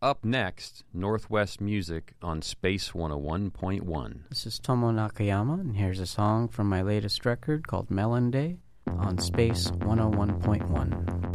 Up next, Northwest Music on Space 101.1. This is Tomo Nakayama, and here's a song from my latest record called Melon Day on Space 101.1.